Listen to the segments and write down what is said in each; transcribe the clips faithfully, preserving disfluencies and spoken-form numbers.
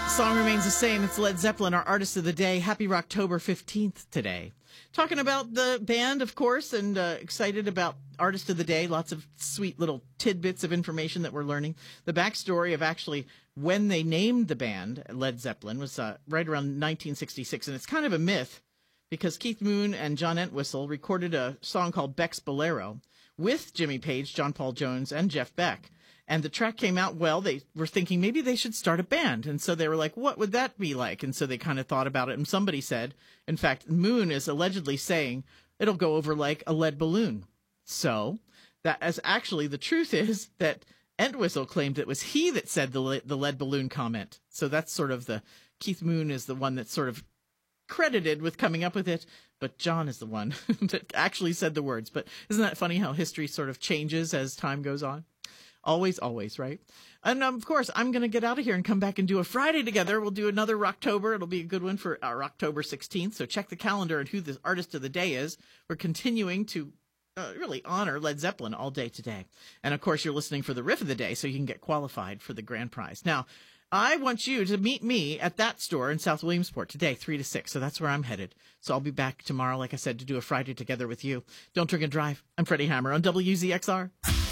Song remains the same. It's Led Zeppelin, our artist of the day. Happy Rocktober fifteenth today. Talking about the band, of course, and uh, excited about artist of the day. Lots of sweet little tidbits of information that we're learning. The backstory of actually when they named the band, Led Zeppelin, was uh, right around nineteen sixty-six. And it's kind of a myth because Keith Moon and John Entwistle recorded a song called Beck's Bolero with Jimmy Page, John Paul Jones, and Jeff Beck. And the track came out well. They were thinking maybe they should start a band. And so they were like, what would that be like? And so they kind of thought about it. And somebody said, in fact, Moon is allegedly saying it'll go over like a lead balloon. So that as actually the truth is that Entwistle claimed it was he that said the, le- the lead balloon comment. So that's sort of the Keith Moon is the one that's sort of credited with coming up with it, but John is the one that actually said the words. But isn't that funny how history sort of changes as time goes on? Always, always, right? And um, of course, I'm going to get out of here and come back and do a Friday together. We'll do another Rocktober. It'll be a good one for our October sixteenth. So check the calendar and who the artist of the day is. We're continuing to uh, really honor Led Zeppelin all day today. And of course, you're listening for the riff of the day so you can get qualified for the grand prize. Now, I want you to meet me at that store in South Williamsport today, three to six. So that's where I'm headed. So I'll be back tomorrow, like I said, to do a Friday together with you. Don't drink and drive. I'm Freddie Hammer on W Z X R.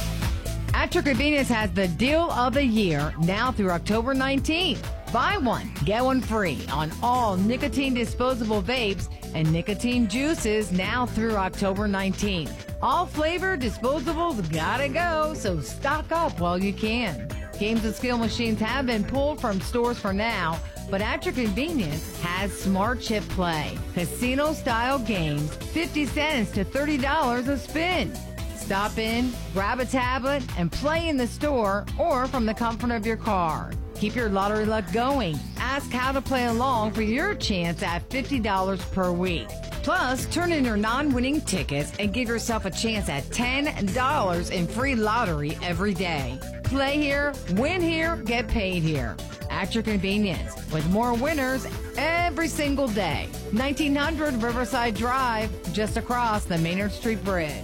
At Your Convenience has the deal of the year now through October nineteenth. Buy one, get one free on all nicotine disposable vapes and nicotine juices now through October nineteenth. All flavor disposables gotta go, so stock up while you can. Games and skill machines have been pulled from stores for now, but At Your Convenience has Smart Chip Play. Casino-style games, fifty cents to thirty dollars a spin. Stop in, grab a tablet, and play in the store or from the comfort of your car. Keep your lottery luck going. Ask how to play along for your chance at fifty dollars per week. Plus, turn in your non-winning tickets and give yourself a chance at ten dollars in free lottery every day. Play here, win here, get paid here. At Your Convenience, with more winners every single day. nineteen hundred Riverside Drive, just across the Maynard Street Bridge.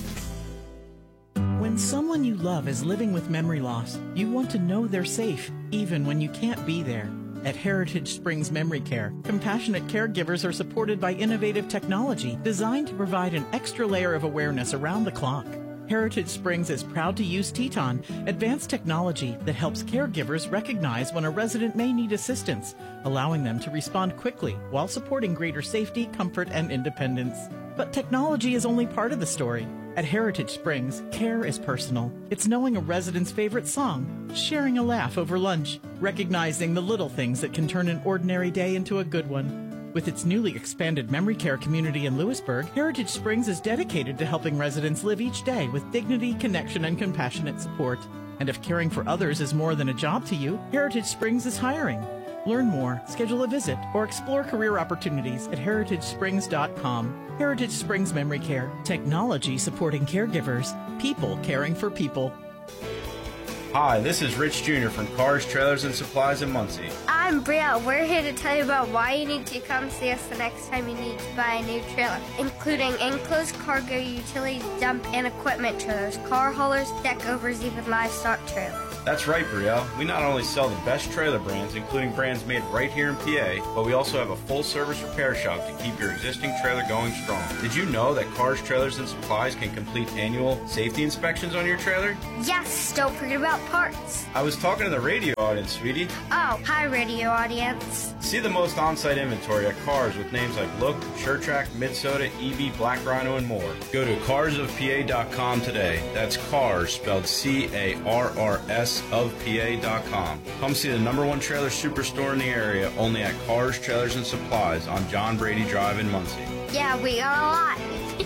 When someone you love is living with memory loss, you want to know they're safe, even when you can't be there. At Heritage Springs Memory Care, compassionate caregivers are supported by innovative technology designed to provide an extra layer of awareness around the clock. Heritage Springs is proud to use Teton, advanced technology that helps caregivers recognize when a resident may need assistance, allowing them to respond quickly while supporting greater safety, comfort, and independence. But technology is only part of the story. At Heritage Springs, care is personal. It's knowing a resident's favorite song, sharing a laugh over lunch, recognizing the little things that can turn an ordinary day into a good one. With its newly expanded memory care community in Lewisburg, Heritage Springs is dedicated to helping residents live each day with dignity, connection, and compassionate support. And if caring for others is more than a job to you, Heritage Springs is hiring. Learn more, schedule a visit, or explore career opportunities at heritage springs dot com. Heritage Springs Memory Care. Technology supporting caregivers. People caring for people. Hi, this is Rich Junior from Cars, Trailers, and Supplies in Muncie. I'm Brielle. We're here to tell you about why you need to come see us the next time you need to buy a new trailer, including enclosed cargo, utility dump, and equipment trailers, car haulers, deck overs, even livestock trailers. That's right, Brielle. We not only sell the best trailer brands, including brands made right here in P A, but we also have a full-service repair shop to keep your existing trailer going strong. Did you know that Cars, Trailers, and Supplies can complete annual safety inspections on your trailer? Yes, don't forget about parts. I was talking to the radio audience, sweetie. Oh, hi, radio audience. See the most on-site inventory at Cars with names like Look, SureTrack, Midsoda, E B, Black Rhino, and more. Go to cars of P A dot com today. That's Cars, spelled C A R R S of P A dot com. Come see the number one trailer superstore in the area, only at Cars, Trailers, and Supplies on John Brady Drive in Muncie. Yeah, we got a lot.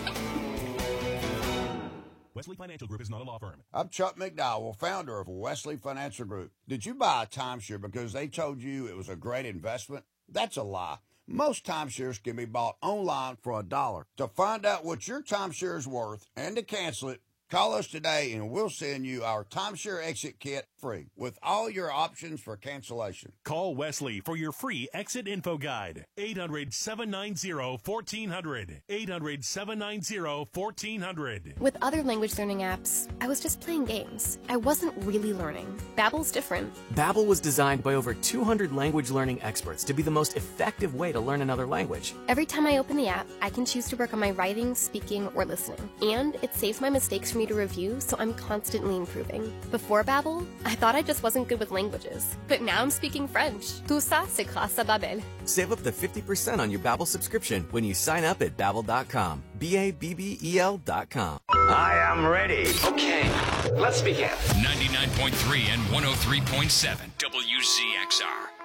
Wesley Financial Group is not a law firm. I'm Chuck McDowell, founder of Wesley Financial Group. Did you buy a timeshare because they told you it was a great investment? That's a lie. Most timeshares can be bought online for a dollar. To find out what your timeshare is worth and to cancel it, call us today and we'll send you our timeshare exit kit free with all your options for cancellation. Call Wesley for your free exit info guide. eight hundred, seven nine zero, one four zero zero. eight hundred, seven nine zero, one four zero zero. With other language learning apps, I was just playing games. I wasn't really learning. Babbel's different. Babbel was designed by over two hundred language learning experts to be the most effective way to learn another language. Every time I open the app, I can choose to work on my writing, speaking, or listening. And it saves my mistakes for me to review, so I'm constantly improving. Before Babbel, I thought I just wasn't good with languages. But now I'm speaking French. Tout ça, c'est grâce à Babbel. Save up to fifty percent on your Babbel subscription when you sign up at Babbel dot com. B A B B E L dot com. I am ready. Okay, let's begin. ninety-nine point three and one oh three point seven W Z X R.